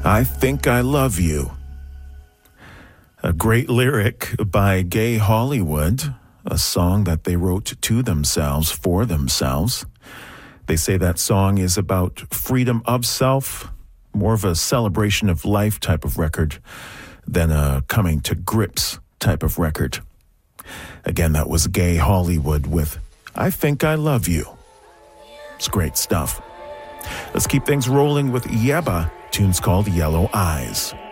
I Think I Love You. A great lyric by Gay Hollywood, a song that they wrote to themselves, for themselves. They say that song is about freedom of self, more of a celebration of life type of record than a coming to grips type of record. Again, that was Gay Hollywood with I Think I Love You. It's great stuff. Let's keep things rolling with Yebba. Tune's called Yellow Eyes.